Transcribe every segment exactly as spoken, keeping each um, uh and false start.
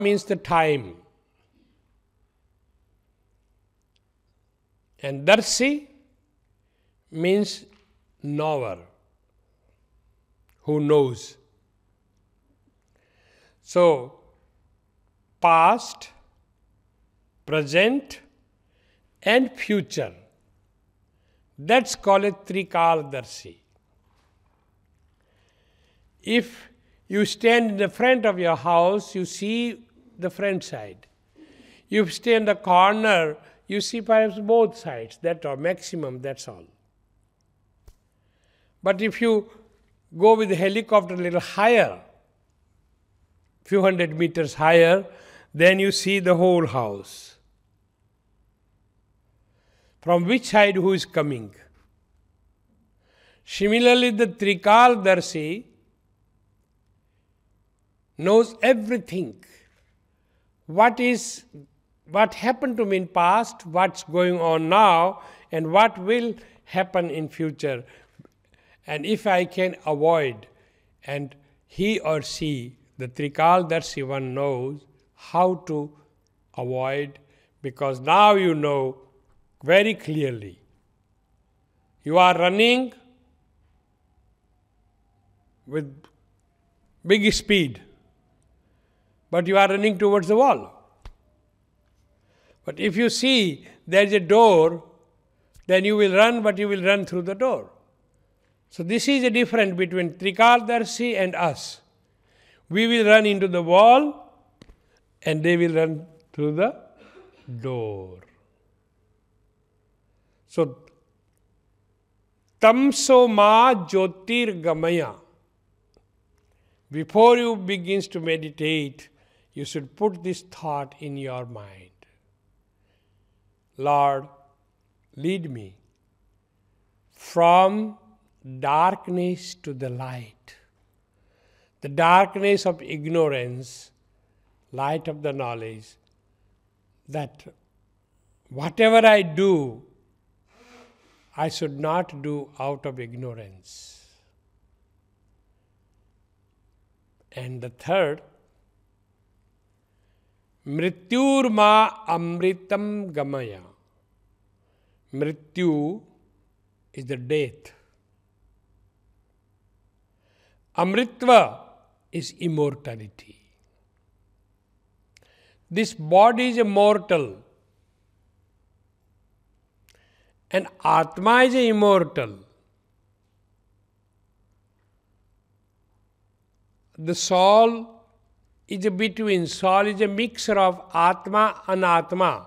means the time. And Darsi means knower, who knows. So, past, present and future. That's called a Trikalarshi. If you stand in the front of your house, you see the front side. You stay in the corner, you see perhaps both sides. That's all, maximum, that's all. But if you go with the helicopter a little higher, few hundred meters higher, then you see the whole house. From which side who is coming? Similarly, the Trikalarshi knows everything. What is, what happened to me in past, what's going on now, and what will happen in future. And if I can avoid, and he or she, the Trikalarshi one knows how to avoid, because now you know very clearly. You are running with big speed, but you are running towards the wall. But if you see there is a door, then you will run, but you will run through the door. So this is the difference between Trikalarshi and us. We will run into the wall, and they will run through the door. So, tamso ma jyotirgamaya. Before you begin to meditate, you should put this thought in your mind. Lord, lead me from darkness to the light. The darkness of ignorance, light of the knowledge, that whatever I do, I should not do out of ignorance. And the third, mrityur ma amritam gamaya. Mrityu is the death. Amritva is immortality. This body is immortal, and Atma is immortal. The soul is a between. Soul is a mixture of Atma and Anatma.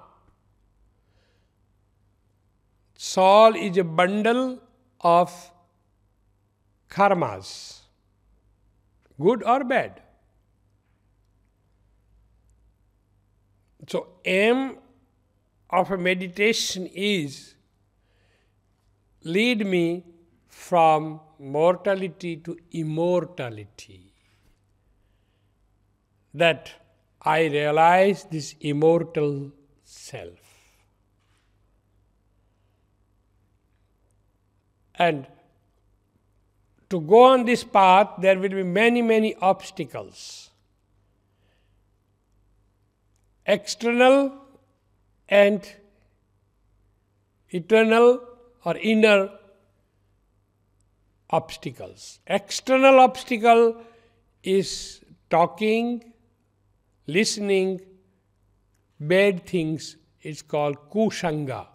Soul is a bundle of karmas, good or bad. So, aim of a meditation is lead me from mortality to immortality. That I realize this immortal self. And to go on this path, there will be many, many obstacles. External and eternal or inner obstacles. External obstacle is talking, listening, bad things. It's called kusanga.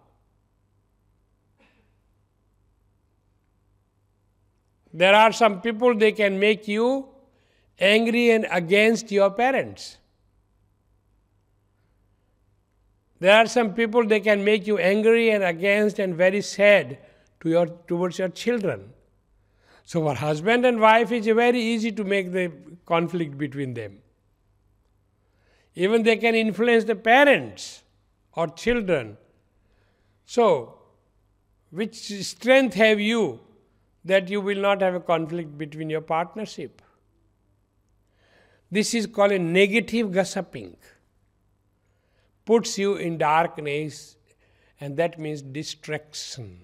There are some people, they can make you angry and against your parents. There are some people, they can make you angry and against and very sad to your, towards your children. So for husband and wife, it's very easy to make the conflict between them. Even they can influence the parents or children. So, which strength have you that you will not have a conflict between your partnership? This is called a negative gossiping. Puts you in darkness, and that means distraction.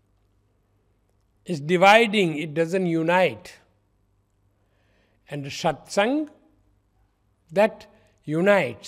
It's dividing, it doesn't unite. And satsang, that unites.